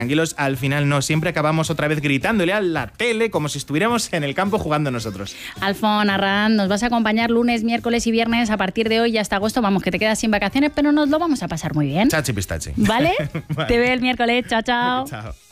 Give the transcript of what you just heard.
Tranquilos, al final no, siempre acabamos otra vez gritándole a la tele como si estuviéramos en el campo jugando nosotros. Alfon, Arran, nos vas a acompañar lunes, miércoles y viernes a partir de hoy y hasta agosto. Vamos, que te quedas sin vacaciones, pero nos lo vamos a pasar muy bien. Chachi pistachi. ¿Vale? Vale. Te veo el miércoles. Chao, chao. Chao.